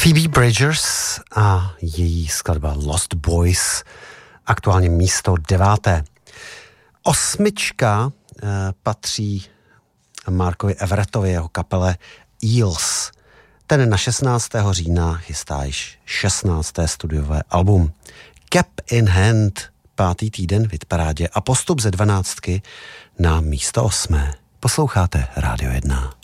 Phoebe Bridgers a její skladba Lost Boys, aktuálně místo 9. 8. patří Markovi Everettovi, jeho kapele Eels. Ten na 16. října chystá již 16. studiové album. Cap in Hand, 5. týden v hitparádě a postup ze 12 na místo 8. Posloucháte Rádio 1.